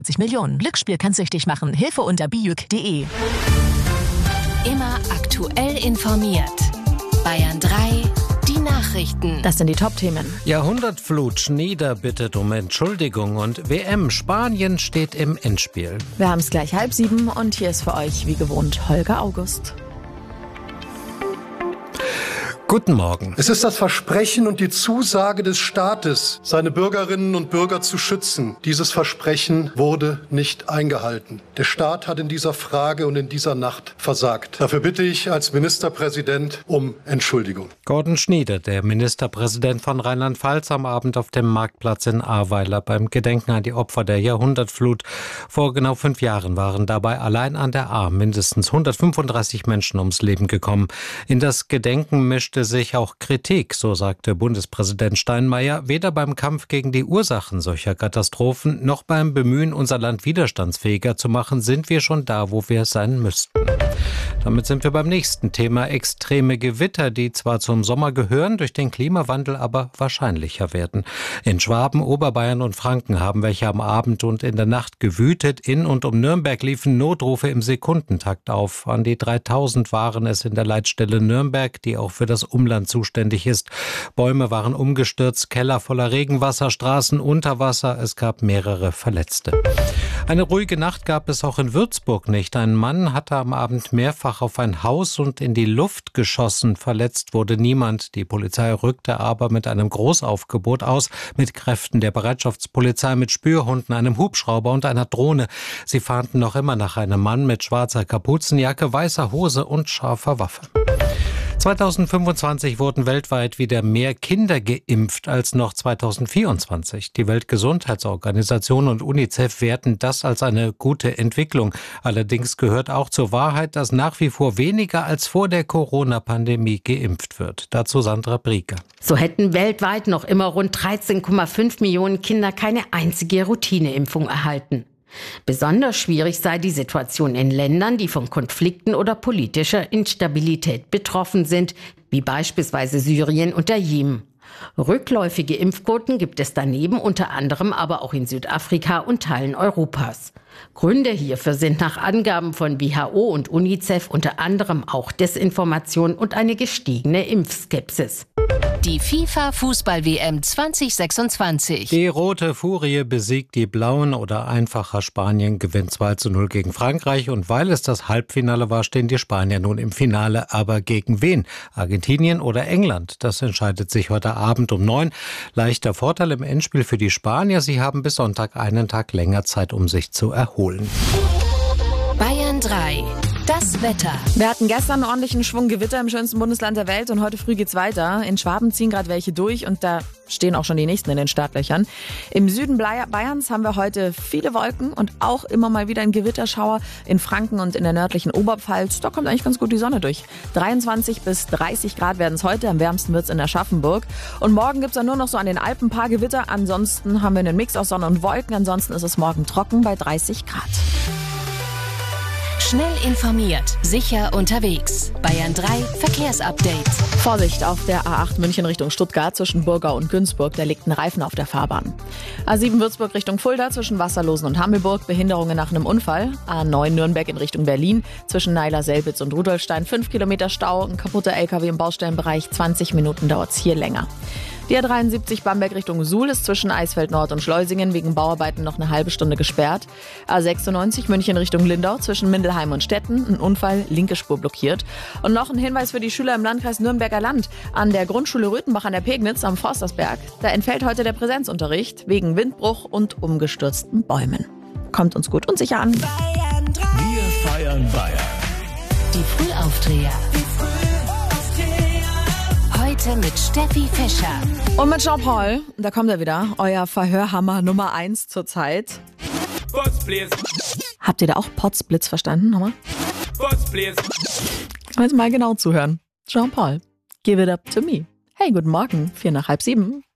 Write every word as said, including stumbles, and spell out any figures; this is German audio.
Millionen. Glücksspiel kann süchtig machen. Hilfe unter bijuk punkt de. Immer aktuell informiert. Bayern drei, die Nachrichten. Das sind die Top-Themen. Jahrhundertflut, Schneider bittet um Entschuldigung und W M, Spanien steht im Endspiel. Wir haben es gleich halb sieben und hier ist für euch wie gewohnt Holger August. Guten Morgen. Es ist das Versprechen und die Zusage des Staates, seine Bürgerinnen und Bürger zu schützen. Dieses Versprechen wurde nicht eingehalten. Der Staat hat in dieser Frage und in dieser Nacht versagt. Dafür bitte ich als Ministerpräsident um Entschuldigung. Gordon Schneider, der Ministerpräsident von Rheinland-Pfalz, am Abend auf dem Marktplatz in Ahrweiler beim Gedenken an die Opfer der Jahrhundertflut. Vor genau fünf Jahren waren dabei allein an der Ahr mindestens hundertfünfunddreißig Menschen ums Leben gekommen. In das Gedenken mischte sich auch Kritik, so sagte Bundespräsident Steinmeier, weder beim Kampf gegen die Ursachen solcher Katastrophen noch beim Bemühen, unser Land widerstandsfähiger zu machen, sind wir schon da, wo wir sein müssten. Damit sind wir beim nächsten Thema: extreme Gewitter, die zwar zum Sommer gehören, durch den Klimawandel aber wahrscheinlicher werden. In Schwaben, Oberbayern und Franken haben welche am Abend und in der Nacht gewütet. In und um Nürnberg liefen Notrufe im Sekundentakt auf. An die dreitausend waren es in der Leitstelle Nürnberg, die auch für das Umland zuständig ist. Bäume waren umgestürzt, Keller voller Regenwasser, Straßen unter Wasser. Es gab mehrere Verletzte. Eine ruhige Nacht gab es auch in Würzburg nicht. Ein Mann hatte am Abend mehrfach auf ein Haus und in die Luft geschossen. Verletzt wurde niemand. Die Polizei rückte aber mit einem Großaufgebot aus, mit Kräften der Bereitschaftspolizei, mit Spürhunden, einem Hubschrauber und einer Drohne. Sie fahnden noch immer nach einem Mann mit schwarzer Kapuzenjacke, weißer Hose und scharfer Waffe. zweitausendfünfundzwanzig wurden weltweit wieder mehr Kinder geimpft als noch zweitausendvierundzwanzig. Die Weltgesundheitsorganisation und UNICEF werten das als eine gute Entwicklung. Allerdings gehört auch zur Wahrheit, dass nach wie vor weniger als vor der Corona-Pandemie geimpft wird. Dazu Sandra Brieger. So hätten weltweit noch immer rund dreizehn Komma fünf Millionen Kinder keine einzige Routineimpfung erhalten. Besonders schwierig sei die Situation in Ländern, die von Konflikten oder politischer Instabilität betroffen sind, wie beispielsweise Syrien und der Jemen. Rückläufige Impfquoten gibt es daneben unter anderem aber auch in Südafrika und Teilen Europas. Gründe hierfür sind nach Angaben von W H O und UNICEF unter anderem auch Desinformation und eine gestiegene Impfskepsis. Die FIFA-Fußball-W M zwanzig sechsundzwanzig. Die rote Furie besiegt die Blauen oder einfacher Spanien gewinnt zwei zu null gegen Frankreich. Und weil es das Halbfinale war, stehen die Spanier nun im Finale. Aber gegen wen? Argentinien oder England? Das entscheidet sich heute Abend um neun. Leichter Vorteil im Endspiel für die Spanier. Sie haben bis Sonntag einen Tag länger Zeit, um sich zu erholen. Bayern drei. Das Wetter. Wir hatten gestern einen ordentlichen Schwung Gewitter im schönsten Bundesland der Welt und heute früh geht's weiter. In Schwaben ziehen gerade welche durch und da stehen auch schon die nächsten in den Startlöchern. Im Süden Bayerns haben wir heute viele Wolken und auch immer mal wieder ein Gewitterschauer. In Franken und in der nördlichen Oberpfalz, da kommt eigentlich ganz gut die Sonne durch. dreiundzwanzig bis dreißig Grad werden es heute, am wärmsten wird's in Aschaffenburg. Und morgen gibt's dann nur noch so an den Alpen ein paar Gewitter. Ansonsten haben wir einen Mix aus Sonne und Wolken. Ansonsten ist es morgen trocken bei dreißig Grad. Schnell informiert, sicher unterwegs. Bayern drei Verkehrsupdate. Vorsicht auf der A acht München Richtung Stuttgart zwischen Burgau und Günzburg. Da liegt ein Reifen auf der Fahrbahn. A sieben Würzburg Richtung Fulda zwischen Wasserlosen und Hammelburg. Behinderungen nach einem Unfall. A neun Nürnberg in Richtung Berlin zwischen Neiler-Selbitz und Rudolstein. fünf Kilometer Stau. Ein kaputter L K W im Baustellenbereich. zwanzig Minuten dauert's hier länger. Die A dreiundsiebzig Bamberg Richtung Suhl ist zwischen Eisfeld Nord und Schleusingen wegen Bauarbeiten noch eine halbe Stunde gesperrt. A sechsundneunzig München Richtung Lindau zwischen Mindelheim und Stetten. Ein Unfall, linke Spur blockiert. Und noch ein Hinweis für die Schüler im Landkreis Nürnberger Land. An der Grundschule Röthenbach an der Pegnitz am Forstersberg. Da entfällt heute der Präsenzunterricht wegen Windbruch und umgestürzten Bäumen. Kommt uns gut und sicher an. Bayern drei. Wir feiern Bayern. Die Frühaufdreher. Heute mit Steffi Fischer. Und mit Jean-Paul, da kommt er wieder, euer Verhörhammer Nummer eins zur Zeit. Potzblitz. Habt ihr da auch Potzblitz verstanden? Nochmal? Potzblitz. Jetzt mal genau zuhören. Jean-Paul, give it up to me. Hey, guten Morgen, vier nach halb sieben.